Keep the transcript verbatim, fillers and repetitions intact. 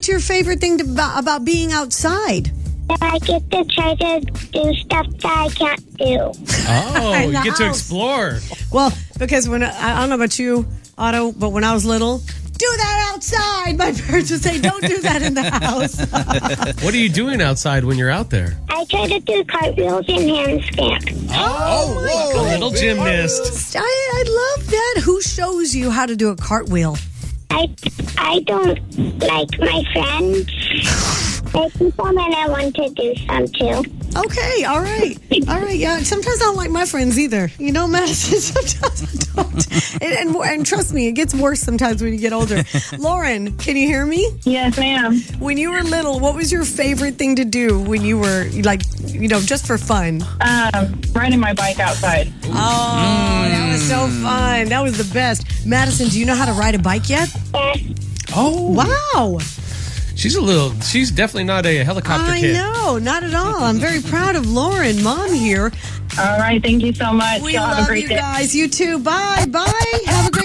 what's your favorite thing to, about, about being outside? I get to try to do stuff that I can't do. Oh, In you the get to house. explore. Well, because when I, I don't know about you, Otto, but when I was little, do that outside. My parents would say, don't do that in the house. What are you doing outside when you're out there? I try to do cartwheels and handstands. Oh, my a little gymnast. I, I love that. Who shows you how to do a cartwheel? I I don't like my friends. I see some and I want to do some too. Okay, all right. All right, yeah. Sometimes I don't like my friends either. You know, Madison, sometimes I don't. And, and, and trust me, it gets worse sometimes when you get older. Lauren, can you hear me? Yes, ma'am. When you were little, what was your favorite thing to do when you were, like, you know, just for fun? Um, riding my bike outside. Oh, that was so fun. That was the best. Madison, do you know how to ride a bike yet? Yes. Oh, Wow. she's a little, she's definitely not a helicopter I kid. know, not at all. I'm very proud of Lauren, Mom here. All right. Thank you so much. We Y'all have a love great you day. guys. You too. Bye. Bye. Have a great